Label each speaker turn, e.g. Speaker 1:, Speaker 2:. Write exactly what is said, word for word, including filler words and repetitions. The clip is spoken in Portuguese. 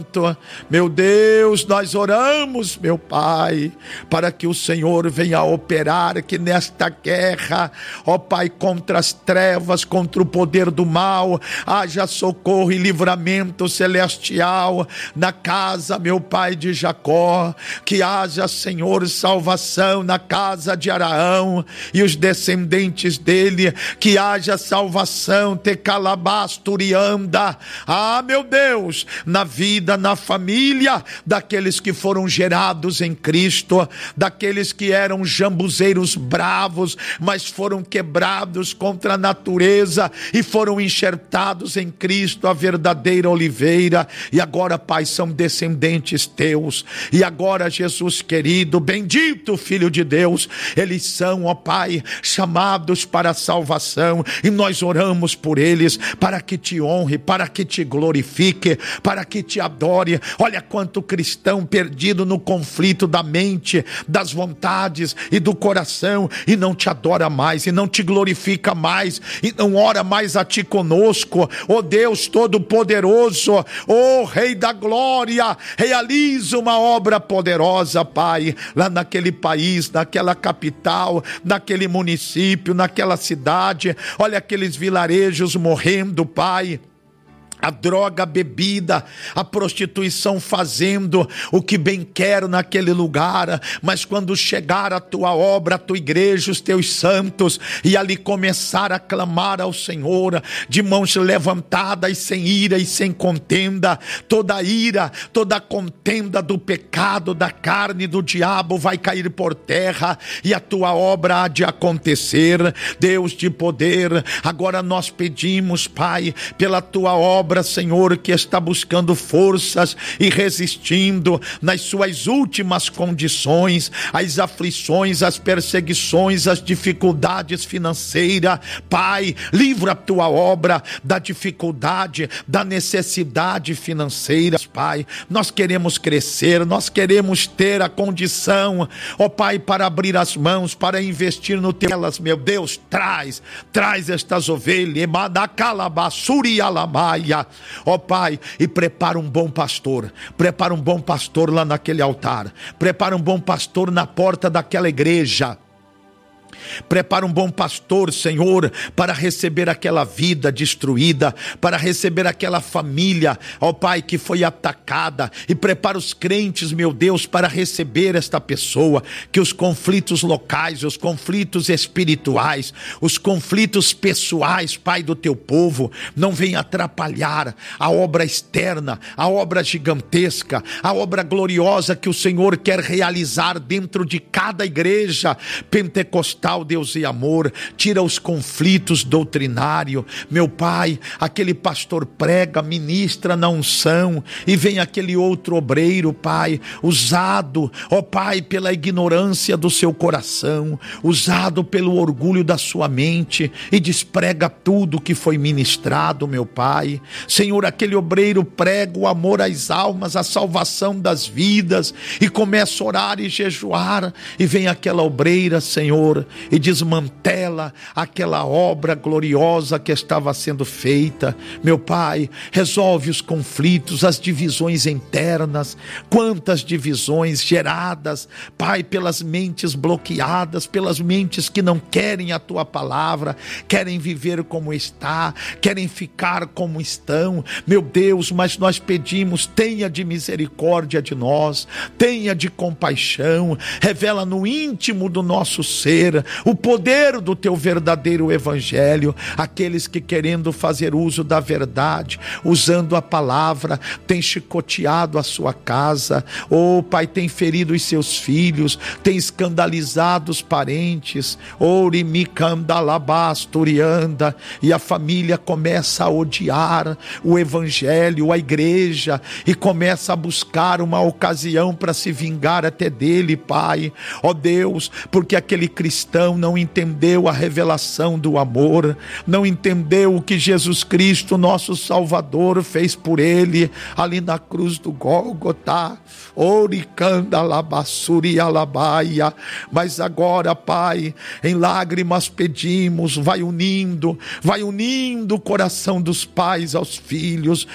Speaker 1: Meu Deus, nós oramos, meu Pai, para que o Senhor venha operar, que nesta guerra, ó Pai, contra as trevas, contra o poder do mal, haja socorro e livramento celestial na casa, meu Pai, de Jacó, que haja, Senhor, salvação na casa de Araão e os descendentes dele, que haja salvação, tecalabasturianda, ah, meu Deus, na vida, na família daqueles que foram gerados em Cristo, daqueles que eram jambuzeiros bravos, mas foram quebrados contra a natureza e foram enxertados em Cristo, a verdadeira oliveira, e agora, Pai, são descendentes teus, e agora, Jesus querido, bendito Filho de Deus, eles são, ó Pai, chamados para a salvação, e nós oramos por eles, para que te honre, para que te glorifique, para que te adore. Olha quanto cristão perdido no conflito da mente, das vontades e do coração, e não te adora mais, e não te glorifica mais, e não ora mais a ti conosco. Ó Deus Todo-Poderoso, ó Rei da Glória, realiza uma obra poderosa, Pai, lá naquele país, naquela capital, naquele município, naquela cidade. Olha aqueles vilarejos morrendo, Pai, a droga, a bebida, a prostituição fazendo o que bem quer naquele lugar, mas quando chegar a tua obra, a tua igreja, os teus santos, e ali começar a clamar ao Senhor, de mãos levantadas, sem ira e sem contenda, toda ira, toda contenda do pecado, da carne, do diabo vai cair por terra, e a tua obra há de acontecer. Deus de poder, agora nós pedimos, Pai, pela tua obra, Senhor, que está buscando forças e resistindo nas suas últimas condições, as aflições, as perseguições, as dificuldades financeiras. Pai, livra a tua obra da dificuldade, da necessidade financeira. Pai, nós queremos crescer, nós queremos ter a condição, ó Pai, para abrir as mãos, para investir no teu. Elas, meu Deus, traz, traz estas ovelhas, ó Pai, e prepara um bom pastor, prepara um bom pastor lá naquele altar, prepara um bom pastor na porta daquela igreja. Prepara um bom pastor, Senhor, para receber aquela vida destruída, para receber aquela família, ó Pai, que foi atacada, e prepara os crentes, meu Deus, para receber esta pessoa, que os conflitos locais, os conflitos espirituais, os conflitos pessoais, Pai, do teu povo, não venham atrapalhar a obra externa, a obra gigantesca, a obra gloriosa que o Senhor quer realizar dentro de cada igreja pentecostal. Deus e amor, tira os conflitos doutrinários, meu Pai, aquele pastor prega, ministra na unção, e vem aquele outro obreiro, Pai, usado, ó Pai, pela ignorância do seu coração, usado pelo orgulho da sua mente, e desprega tudo que foi ministrado, meu Pai. Senhor, aquele obreiro prega o amor às almas, a salvação das vidas, e começa a orar e jejuar, e vem aquela obreira, Senhor, e desmantela aquela obra gloriosa que estava sendo feita. Meu Pai, resolve os conflitos, as divisões internas, quantas divisões geradas, Pai, pelas mentes bloqueadas, pelas mentes que não querem a tua palavra, querem viver como está, querem ficar como estão, meu Deus, mas nós pedimos, tenha de misericórdia de nós, tenha de compaixão, revela no íntimo do nosso ser o poder do teu verdadeiro evangelho. Aqueles que, querendo fazer uso da verdade, usando a palavra, tem chicoteado a sua casa, oh Pai, tem ferido os seus filhos, tem escandalizado os parentes, orimicandalabasturianda, e a família começa a odiar o evangelho, a igreja, e começa a buscar uma ocasião para se vingar até dele, Pai, ó Deus, porque aquele cristão não entendeu a revelação do amor, não entendeu o que Jesus Cristo, nosso Salvador, fez por ele ali na cruz do Gólgota. Mas agora, Pai, em lágrimas pedimos, vai unindo, vai unindo o coração dos pais aos filhos,